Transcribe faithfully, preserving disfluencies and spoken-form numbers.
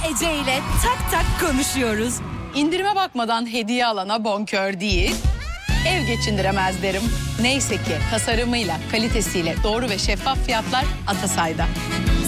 Ece ile tak tak konuşuyoruz. İndirime bakmadan hediye alana bonkör değil, ev geçindiremez derim. Neyse ki tasarımıyla, kalitesiyle doğru ve şeffaf fiyatlar Atasay'da.